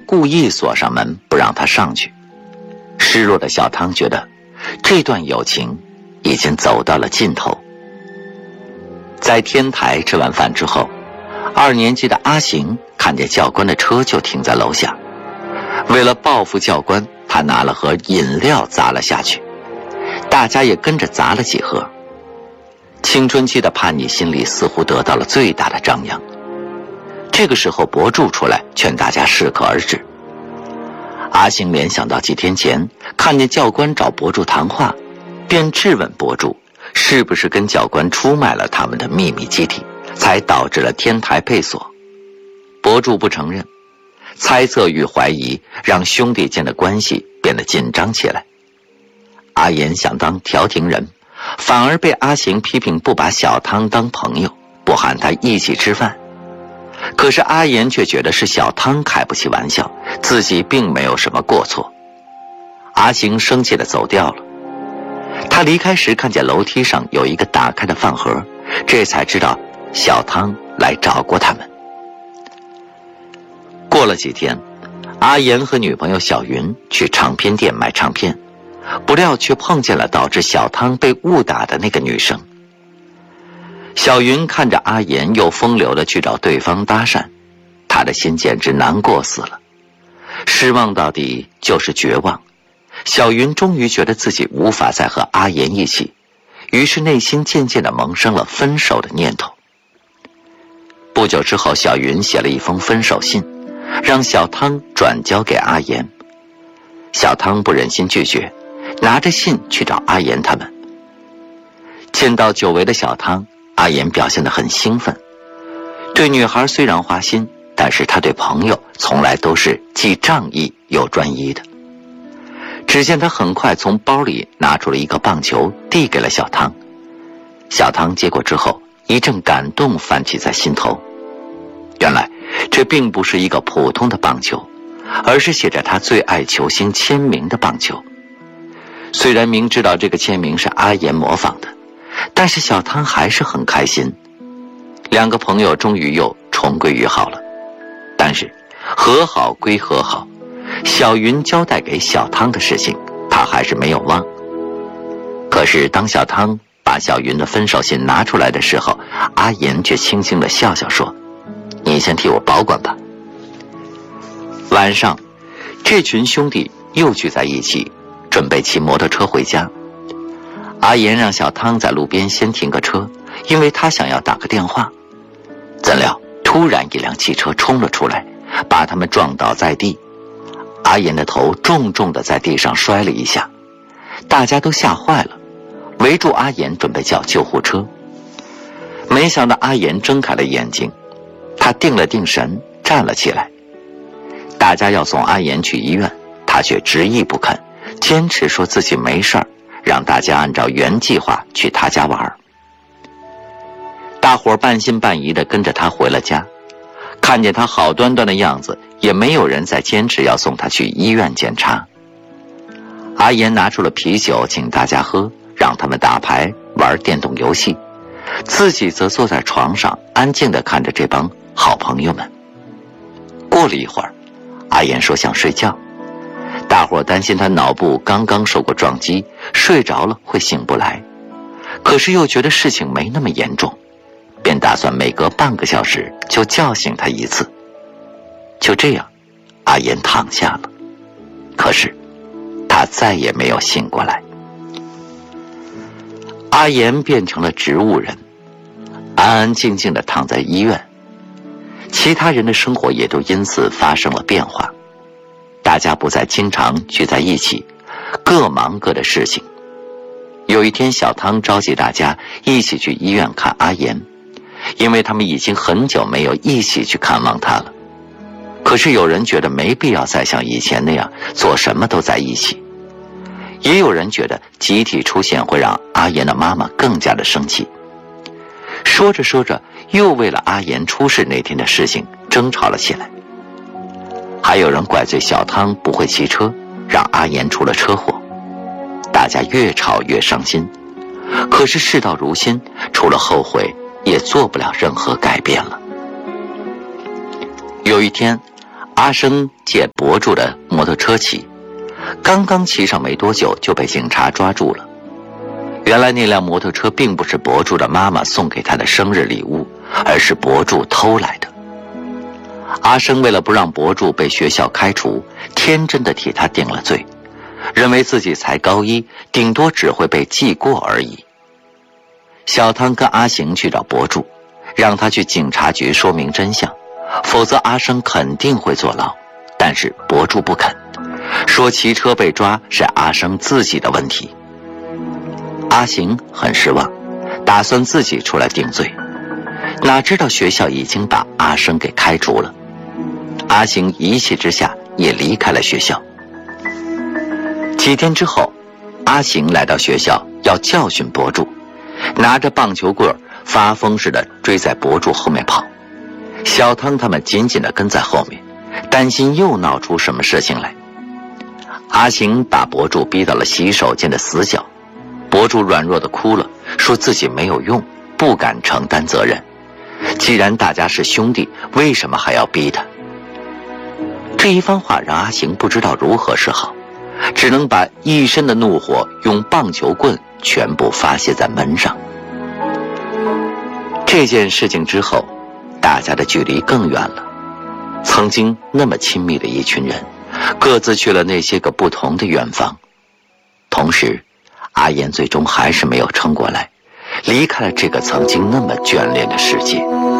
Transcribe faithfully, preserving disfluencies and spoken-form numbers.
故意锁上门不让他上去。失落的小汤觉得这段友情已经走到了尽头。在天台吃完饭之后，二年级的阿行看见教官的车就停在楼下，为了报复教官，他拿了盒饮料砸了下去，大家也跟着砸了几盒。青春期的叛逆心理似乎得到了最大的张扬。这个时候博柱出来劝大家适可而止。阿行联想到几天前看见教官找博柱谈话，便质问博柱是不是跟教官出卖了他们的秘密基地，才导致了天台被锁。博柱不承认，猜测与怀疑让兄弟间的关系变得紧张起来。阿言想当调停人，反而被阿行批评不把小汤当朋友，不喊他一起吃饭。可是阿言却觉得是小汤开不起玩笑，自己并没有什么过错。阿行生气地走掉了。他离开时看见楼梯上有一个打开的饭盒，这才知道小汤来找过他们。过了几天，阿言和女朋友小云去唱片店买唱片，不料却碰见了导致小汤被误打的那个女生。小云看着阿言又风流地去找对方搭讪，她的心简直难过死了。失望到底就是绝望，小云终于觉得自己无法再和阿言一起，于是内心渐渐地萌生了分手的念头。不久之后，小云写了一封分手信，让小汤转交给阿言。小汤不忍心拒绝，拿着信去找阿言他们。见到久违的小汤，阿言表现得很兴奋。对女孩虽然花心，但是他对朋友从来都是既仗义又专一的。只见他很快从包里拿出了一个棒球，递给了小汤。小汤接过之后，一阵感动泛起在心头。原来这并不是一个普通的棒球，而是写着他最爱球星签名的棒球。虽然明知道这个签名是阿言模仿的，但是小汤还是很开心。两个朋友终于又重归于好了。但是和好归和好，小云交代给小汤的事情他还是没有忘。可是当小汤把小云的分手信拿出来的时候，阿言却轻轻地笑笑说，你先替我保管吧。晚上，这群兄弟又聚在一起，准备骑摩托车回家。阿言让小汤在路边先停个车，因为他想要打个电话。怎料突然一辆汽车冲了出来，把他们撞倒在地。阿言的头重重地在地上摔了一下，大家都吓坏了，围住阿言准备叫救护车。没想到阿言睁开了眼睛，他定了定神，站了起来。大家要送阿言去医院，他却执意不肯，坚持说自己没事儿，让大家按照原计划去他家玩。大伙半信半疑地跟着他回了家，看见他好端端的样子，也没有人再坚持要送他去医院检查。阿言拿出了啤酒请大家喝，让他们打牌玩电动游戏，自己则坐在床上安静地看着这帮好朋友们。过了一会儿，阿言说想睡觉，大伙担心他脑部刚刚受过撞击，睡着了会醒不来，可是又觉得事情没那么严重，便打算每隔半个小时就叫醒他一次。就这样，阿言躺下了，可是他再也没有醒过来。阿言变成了植物人，安安静静地躺在医院。其他人的生活也都因此发生了变化，大家不再经常聚在一起，各忙各的事情。有一天，小汤召集大家一起去医院看阿言，因为他们已经很久没有一起去看望他了。可是有人觉得没必要再像以前那样做什么都在一起，也有人觉得集体出现会让阿言的妈妈更加的生气。说着说着，又为了阿言出事那天的事情争吵了起来。还有人怪罪小汤不会骑车，让阿言出了车祸。大家越吵越伤心，可是事到如今，除了后悔也做不了任何改变了。有一天， 阿生借博柱的摩托车骑，刚刚骑上没多久就被警察抓住了。原来那辆摩托车并不是博柱的妈妈送给他的生日礼物，而是博柱偷来的。阿生为了不让博柱被学校开除，天真的替他定了罪，认为自己才高一，顶多只会被记过而已。小汤跟阿行去找博柱，让他去警察局说明真相，否则阿生肯定会坐牢。但是博柱不肯，说骑车被抓是阿生自己的问题。阿行很失望，打算自己出来定罪，哪知道学校已经把阿生给开除了。阿行一气之下也离开了学校。几天之后，阿行来到学校要教训博柱，拿着棒球棍发疯似的追在博柱后面跑。小汤他们紧紧地跟在后面，担心又闹出什么事情来。阿行把博柱逼到了洗手间的死角，博柱软弱地哭了，说自己没有用，不敢承担责任。既然大家是兄弟，为什么还要逼他？这一番话让阿行不知道如何是好，只能把一身的怒火用棒球棍全部发泄在门上。这件事情之后，大家的距离更远了。曾经那么亲密的一群人，各自去了那些个不同的远方。同时，阿言最终还是没有撑过来，离开了这个曾经那么眷恋的世界。